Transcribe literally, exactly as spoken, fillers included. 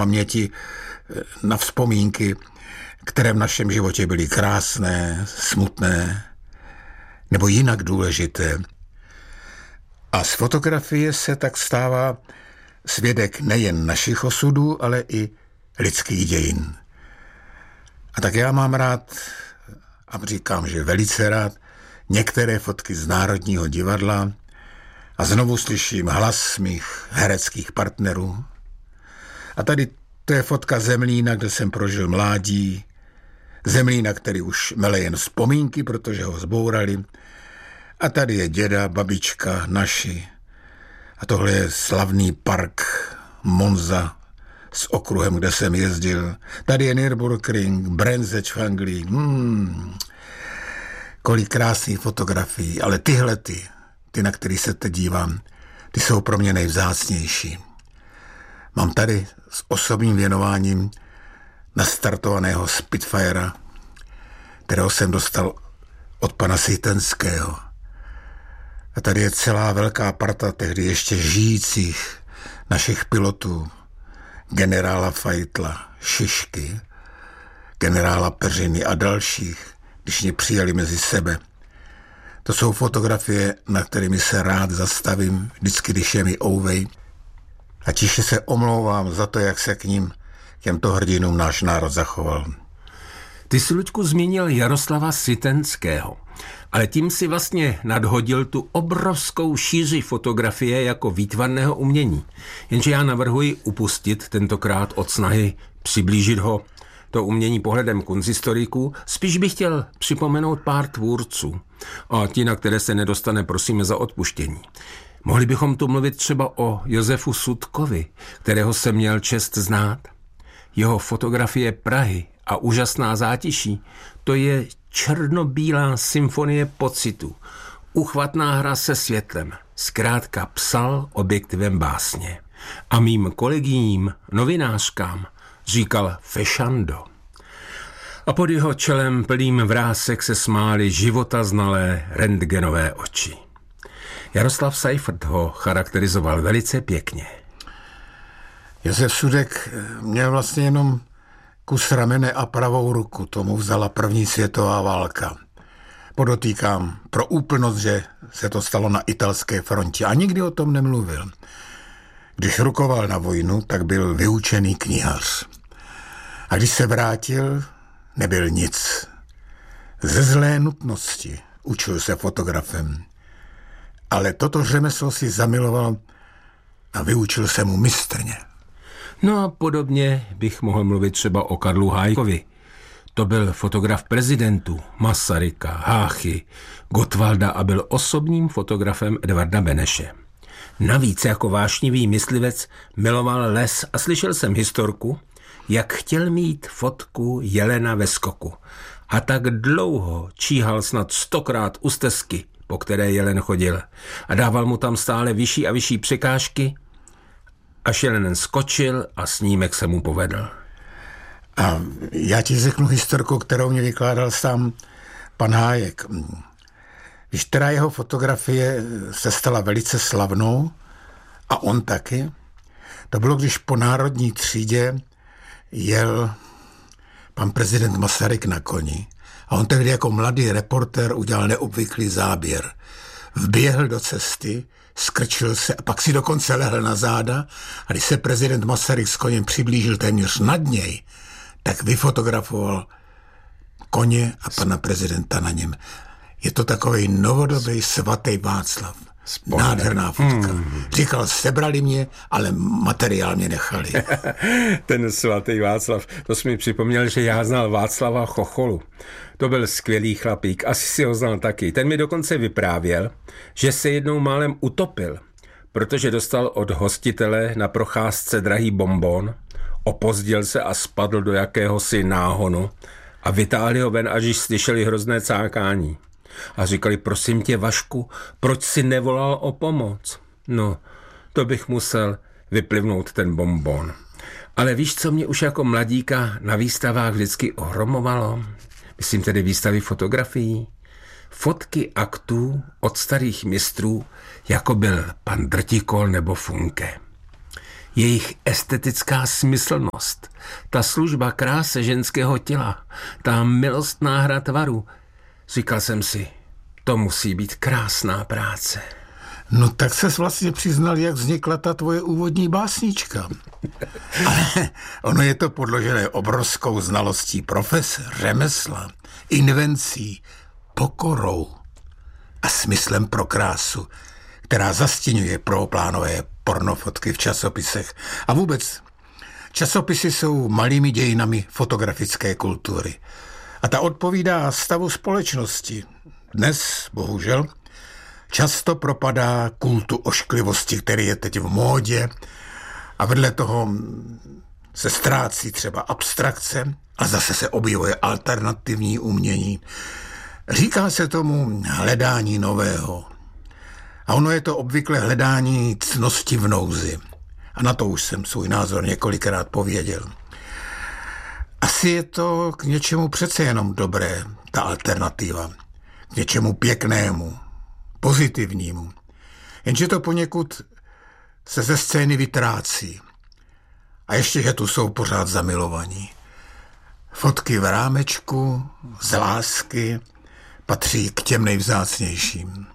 paměti na vzpomínky, které v našem životě byly krásné, smutné nebo jinak důležité. A z fotografie se tak stává svědek nejen našich osudů, ale i lidských dějin. A tak já mám rád, a říkám, že velice rád, některé fotky z Národního divadla a znovu slyším hlas mých hereckých partnerů. A tady to je fotka Zemlína, kde jsem prožil mládí. Zemlína, který už mele jen vzpomínky, protože ho zbourali. A tady je děda, babička, naši. A tohle je slavný park Monza s okruhem, kde jsem jezdil. Tady je Nürburgring, Bremzeč v Anglii. Hmm. Kolik krásných fotografií, ale tyhle ty, ty, na který se teď dívám, ty jsou pro mě nejvzácnější. Mám tady s osobním věnováním nastartovaného Spitfira, kterého jsem dostal od pana Sejtenského. A tady je celá velká parta tehdy ještě žijících našich pilotů. Generála Fajtla, Šišky, generála Peřiny a dalších, když mě přijali mezi sebe. To jsou fotografie, na kterými se rád zastavím, vždycky, když je mi ouvej. A tiše se omlouvám za to, jak se k ním, k těmto hrdinům náš národ zachoval. Ty jsi, Luďku, zmínil Jaroslava Sejtenského, ale tím si vlastně nadhodil tu obrovskou šíři fotografie jako výtvarného umění. Jenže já navrhuji upustit tentokrát od snahy přiblížit ho to umění pohledem kunzhistoriků. Spíš bych chtěl připomenout pár tvůrců. A ti, na které se nedostane, prosíme za odpuštění. Mohli bychom tu mluvit třeba o Josefu Sutkovi, kterého jsem měl čest znát. Jeho fotografie Prahy a úžasná zátiší, to je černobílá symfonie pocitu, uchvatná hra se světlem, zkrátka psal objektivem básně. A mým kolegyním, novinářkám, říkal fešando. A pod jeho čelem plným vrásek se smály života znalé rentgenové oči. Jaroslav Seifert ho charakterizoval velice pěkně. Josef Sudek měl vlastně jenom kus ramene a pravou ruku, tomu vzala první světová válka. Podotýkám pro úplnost, že se to stalo na italské frontě a nikdy o tom nemluvil. Když rukoval na vojnu, tak byl vyučený knihař. A když se vrátil, nebyl nic. Ze zlé nutnosti učil se fotografem. Ale toto řemeslo si zamiloval a vyučil se mu mistrně. No a podobně bych mohl mluvit třeba o Karlu Hájkovi. To byl fotograf prezidentů Masaryka, Háchy, Gottwalda a byl osobním fotografem Edvarda Beneše. Navíc jako vášnivý myslivec miloval les a slyšel jsem historku, jak chtěl mít fotku jelena ve skoku. A tak dlouho číhal snad stokrát u stezky, po které jelen chodil. A dával mu tam stále vyšší a vyšší překážky, až jelen skočil a snímek se mu povedl. A já ti řeknu historku, kterou mě vykládal sám pan Hájek. Když teda jeho fotografie se stala velice slavnou, a on taky, to bylo, když po národní třídě jel pan prezident Masaryk na koni a on tehdy jako mladý reportér udělal neobvyklý záběr. Vběhl do cesty, skrčil se a pak si dokonce lehl na záda a když se prezident Masaryk s koněm přiblížil téměř nad něj, tak vyfotografoval koně a pana prezidenta na něm. Je to takovej novodobý svatý Václav. Spolek. Nádherná fotka. Hmm. Říkal, sebrali mě, ale materiál mě nechali. Ten svatý Václav, to jsi mi připomněl, že já znal Václava Chocholu. To byl skvělý chlapík, asi si ho znal taky. Ten mi dokonce vyprávěl, že se jednou málem utopil, protože dostal od hostitele na procházce drahý bonbon, opozdil se a spadl do jakéhosi náhonu a vytáhli ho ven, až již slyšeli hrozné cákání. A říkali, prosím tě, Vašku, proč si nevolal o pomoc? No, to bych musel vyplivnout ten bonbon. Ale víš, co mě už jako mladíka na výstavách vždycky ohromovalo? Myslím tedy výstavy fotografií. Fotky aktů od starých mistrů, jako byl pan Drtikol nebo Funke. jejich estetická smyslnost, ta služba kráse ženského těla, ta milostná hra tvaru. Říkal jsem si, to musí být krásná práce. No tak ses vlastně přiznal, jak vznikla ta tvoje úvodní básnička. Ale ono je to podložené obrovskou znalostí profese, řemesla, invencí, pokorou a smyslem pro krásu, která zastěňuje prvoplánové pornofotky v časopisech. A vůbec, časopisy jsou malými dějinami fotografické kultury. A ta odpovídá stavu společnosti. Dnes, bohužel, často propadá kultu ošklivosti, který je teď v módě, a vedle toho se ztrácí třeba abstrakce a zase se objevuje alternativní umění. Říká se tomu hledání nového. A ono je to obvykle hledání ctnosti v nouzi. A na to už jsem svůj názor několikrát pověděl. Asi je to k něčemu přece jenom dobré, ta alternativa. K něčemu pěknému, pozitivnímu. Jenže to poněkud se ze scény vytrácí. A ještě, že tu jsou pořád zamilovaní. Fotky v rámečku, z lásky, patří k těm nejvzácnějším.